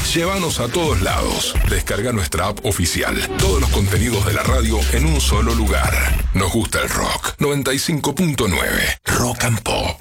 Llévanos a todos lados. Descarga nuestra app oficial. Todos los contenidos de la radio en un solo lugar. Nos gusta el rock. 95.9 Rock and Pop.